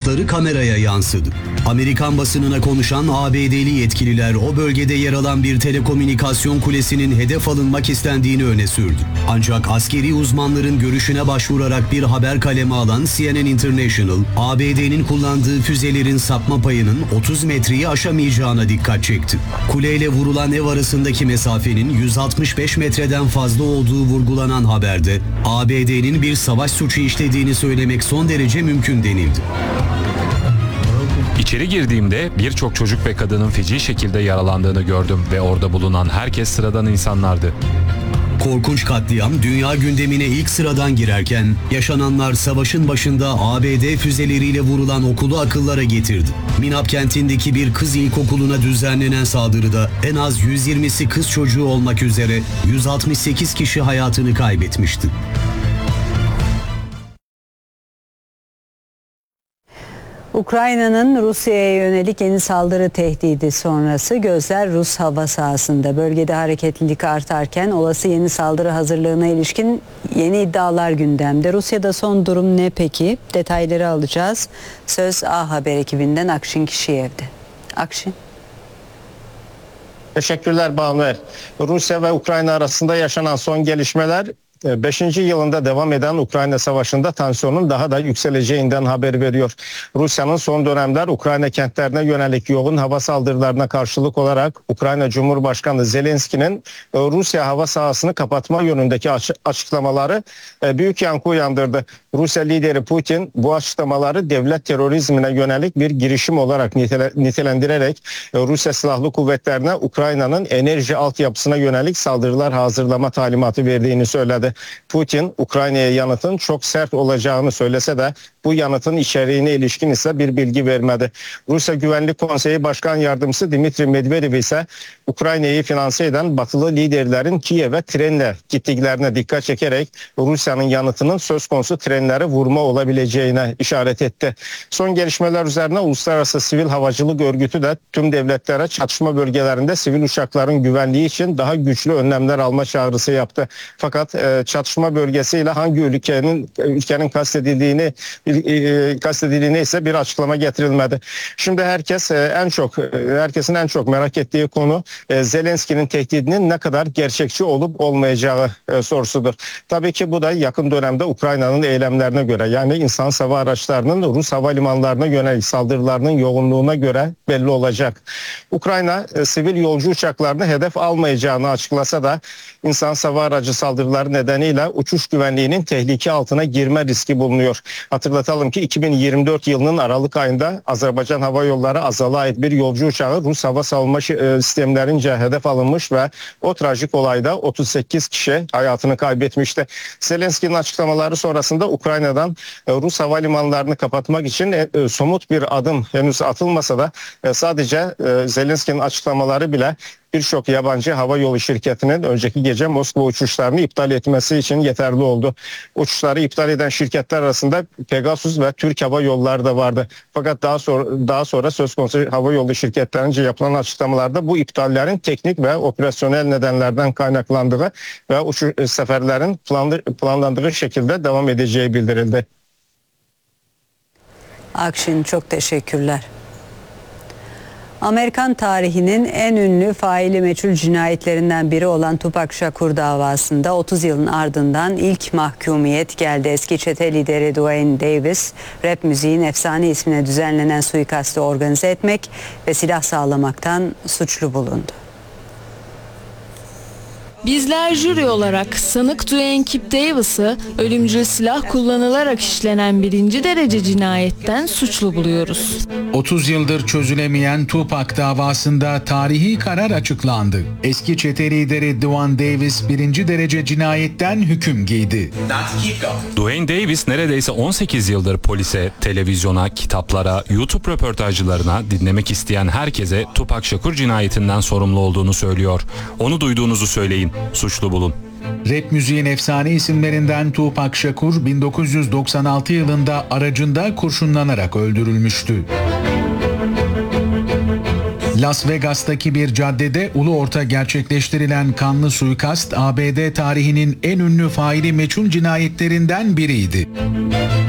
fotoğrafları kameraya yansıdı. Amerikan basınına konuşan ABD'li yetkililer o bölgede yer alan bir telekomünikasyon kulesinin hedef alınmak istendiğini öne sürdü. Ancak askeri uzmanların görüşüne başvurarak bir haber kalemi alan CNN International, ABD'nin kullandığı füzelerin sapma payının 30 metreyi aşamayacağına dikkat çekti. Kuleyle vurulan ev arasındaki mesafenin 165 metreden fazla olduğu vurgulanan haberde, ABD'nin bir savaş suçu işlediğini söylemek son derece mümkün denildi. İçeri girdiğimde birçok çocuk ve kadının feci şekilde yaralandığını gördüm ve orada bulunan herkes sıradan insanlardı. Korkunç katliam dünya gündemine ilk sıradan girerken yaşananlar savaşın başında ABD füzeleriyle vurulan okulu akıllara getirdi. Minap kentindeki bir kız ilkokuluna düzenlenen saldırıda en az 120'si kız çocuğu olmak üzere 168 kişi hayatını kaybetmişti. Ukrayna'nın Rusya'ya yönelik yeni saldırı tehdidi sonrası gözler Rus hava sahasında. Bölgede hareketlilik artarken olası yeni saldırı hazırlığına ilişkin yeni iddialar gündemde. Rusya'da son durum ne peki? Detayları alacağız. Söz A Haber ekibinden Akşin Kişiyev'de. Akşin. Teşekkürler Banu. Rusya ve Ukrayna arasında yaşanan son gelişmeler 5. yılında devam eden Ukrayna Savaşı'nda tansiyonun daha da yükseleceğinden haber veriyor. Rusya'nın son dönemler Ukrayna kentlerine yönelik yoğun hava saldırılarına karşılık olarak Ukrayna Cumhurbaşkanı Zelenski'nin Rusya hava sahasını kapatma yönündeki açıklamaları büyük yankı uyandırdı. Rusya lideri Putin bu açıklamaları devlet terörizmine yönelik bir girişim olarak nitelendirerek Rusya Silahlı Kuvvetlerine Ukrayna'nın enerji altyapısına yönelik saldırılar hazırlama talimatı verdiğini söyledi. Putin, Ukrayna'ya yanıtın çok sert olacağını söylese de bu yanıtın içeriğine ilişkin ise bir bilgi vermedi. Rusya Güvenlik Konseyi Başkan Yardımcısı Dmitri Medvedev ise Ukrayna'yı finanse eden batılı liderlerin Kiev'e trenle gittiklerine dikkat çekerek Rusya'nın yanıtının söz konusu trenlere vurma olabileceğine işaret etti. Son gelişmeler üzerine Uluslararası Sivil Havacılık Örgütü de tüm devletlere çatışma bölgelerinde sivil uçakların güvenliği için daha güçlü önlemler alma çağrısı yaptı. Fakat çatışma bölgesiyle hangi ülkenin kastedildiğine ise bir açıklama getirilmedi. Şimdi herkesin en çok merak ettiği konu Zelenski'nin tehdidinin ne kadar gerçekçi olup olmayacağı sorusudur. Tabii ki bu da yakın dönemde Ukrayna'nın eylemlerine göre, yani insan hava araçlarının Rus havalimanlarına yönelik saldırılarının yoğunluğuna göre belli olacak. Ukrayna sivil yolcu uçaklarını hedef almayacağını açıklasa da insan hava aracı saldırıları nedeniyle uçuş güvenliğinin tehlike altına girme riski bulunuyor. Hatırlatalım ki 2024 yılının Aralık ayında Azerbaycan Hava Yolları Azal'a ait bir yolcu uçağı Rus hava savunma sistemlerince hedef alınmış ve o trajik olayda 38 kişi hayatını kaybetmişti. Zelenski'nin açıklamaları sonrasında Ukrayna'dan Rus havalimanlarını kapatmak için somut bir adım henüz atılmasa da sadece Zelenski'nin açıklamaları bile birçok yabancı hava yolu şirketinin önceki gece Moskova uçuşlarını iptal etmesi için yeterli oldu. Uçuşları iptal eden şirketler arasında Pegasus ve Türk Hava Yolları da vardı. Fakat daha sonra söz konusu hava yolu şirketlerince yapılan açıklamalarda bu iptallerin teknik ve operasyonel nedenlerden kaynaklandığı ve uçuş seferlerin planlandığı şekilde devam edeceği bildirildi. Akşin, çok teşekkürler. Amerikan tarihinin en ünlü faili meçhul cinayetlerinden biri olan Tupac Shakur davasında 30 yılın ardından ilk mahkumiyet geldi. Eski çete lideri Duane Davis, rap müziğin efsane ismine düzenlenen suikastı organize etmek ve silah sağlamaktan suçlu bulundu. Bizler jüri olarak sanık Duane Kip Davis'ı ölümcül silah kullanılarak işlenen 1. derece cinayetten suçlu buluyoruz. 30 yıldır çözülemeyen Tupac davasında tarihi karar açıklandı. Eski çete lideri Duane Davis 1. derece cinayetten hüküm giydi. Duane Davis neredeyse 18 yıldır polise, televizyona, kitaplara, YouTube röportajlarına dinlemek isteyen herkese Tupac Shakur cinayetinden sorumlu olduğunu söylüyor. Onu duyduğunuzu söyleyin. Suçlu bulun. Rap müziğin efsane isimlerinden Tupac Shakur 1996 yılında aracında kurşunlanarak öldürülmüştü. Las Vegas'taki bir caddede ulu orta gerçekleştirilen kanlı suikast ABD tarihinin en ünlü faili meçhul cinayetlerinden biriydi.